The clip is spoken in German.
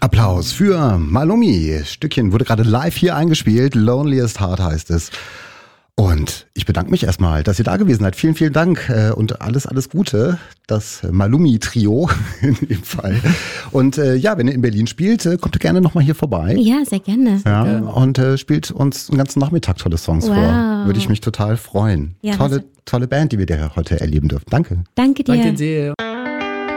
Applaus für Malumi. Stückchen wurde gerade live hier eingespielt. Loneliest Heart heißt es. Und ich bedanke mich erstmal, dass ihr da gewesen seid. Vielen, vielen Dank und alles Gute. Das Malumi-Trio in dem Fall. Und wenn ihr in Berlin spielt, kommt ihr gerne nochmal hier vorbei. Ja, sehr gerne. Ja, und spielt uns den ganzen Nachmittag tolle Songs vor. Würde ich mich total freuen. Ja, tolle Band, die wir heute erleben dürfen. Danke. Danke dir. Danke sehr.